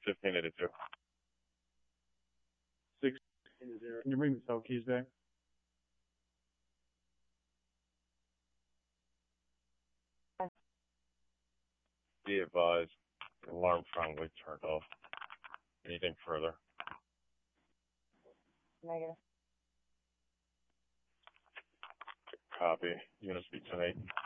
1582. 6-0. Can you bring the cell keys back? Be advised, alarm finally turned off. Anything further? Negative. Copy. Unit speak tonight.